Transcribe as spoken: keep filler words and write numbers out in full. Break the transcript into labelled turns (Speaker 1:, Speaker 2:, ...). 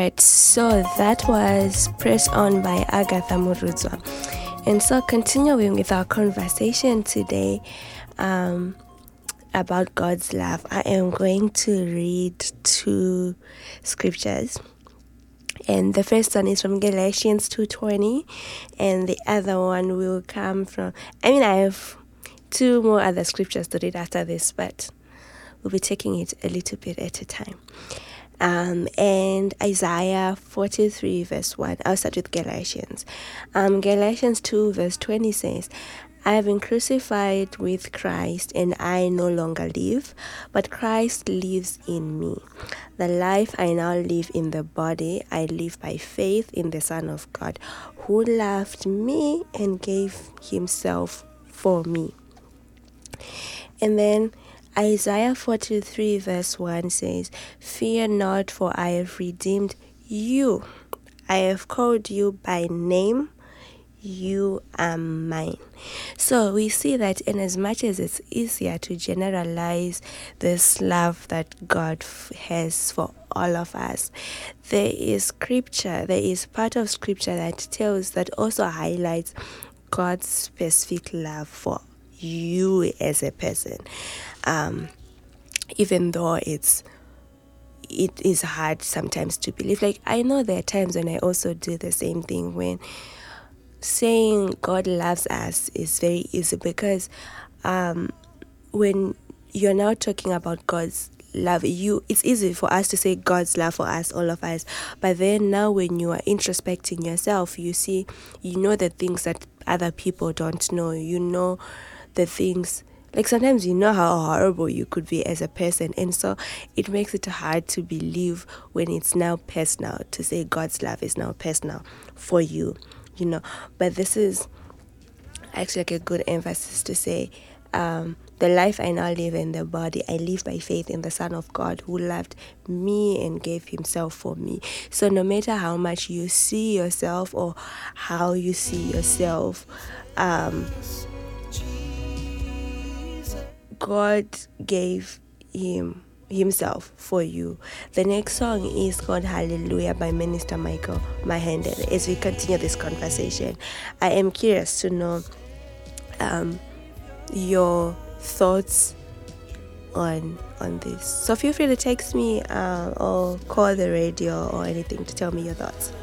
Speaker 1: Alright, so that was Press On by Agatha Murudzwa. And so continuing with our conversation today um, about God's love, I am going to read two scriptures. And the first one is from Galatians two twenty, and the other one will come from, I mean, I have two more other scriptures to read after this, but we'll be taking it a little bit at a time. Um, and Isaiah forty-three verse one. I'll start with Galatians. Um, Galatians two verse twenty says, I have been crucified with Christ, and I no longer live, but Christ lives in me. The life I now live in the body, I live by faith in the Son of God, who loved me and gave himself for me. And then Isaiah forty-three verse one says, Fear not, for I have redeemed you. I have called you by name. You are mine. So we see that in as much as it's easier to generalize this love that God has for all of us, there is scripture, there is part of scripture that tells, that also highlights God's specific love for you as a person. Um, even though it's it is hard sometimes to believe. Like, I know there are times when I also do the same thing, when saying God loves us is very easy, because um, when you're now talking about God's love, you it's easy for us to say God's love for us, all of us. But then now when you are introspecting yourself, you see, you know the things that other people don't know. You know the things, like sometimes you know how horrible you could be as a person. And so it makes it hard to believe when it's now personal, to say God's love is now personal for you. You know, but this is actually like a good emphasis to say, um, the life I now live in the body, I live by faith in the Son of God, who loved me and gave himself for me. So no matter how much you see yourself or how you see yourself, um, God gave him himself for you. The next song is called Hallelujah by Minister Michael Mahendele. As we continue this conversation, I am curious to know um, your thoughts on on this. So feel free to text me uh, or call the radio or anything to tell me your thoughts.